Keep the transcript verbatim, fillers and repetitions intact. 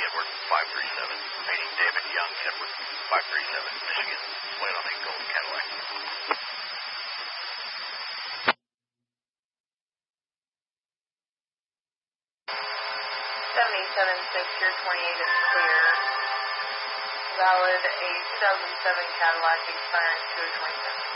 Edward, five three seven. Remaining David Young, Edward, five three seven, Michigan. Wait on a gold Cadillac. seventy-seven six, your twenty-eight is clear. Valid, a two thousand seven Cadillac expiring two oh twenty-seven.